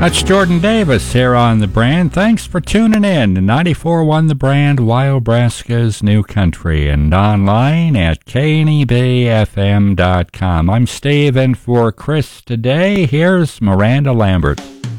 That's Jordan Davis here on The Brand. Thanks for tuning in to 94.1 The Brand, Wyobraska's New Country, and online at knebfm.com. I'm Steve, and for Chris today, here's Miranda Lambert.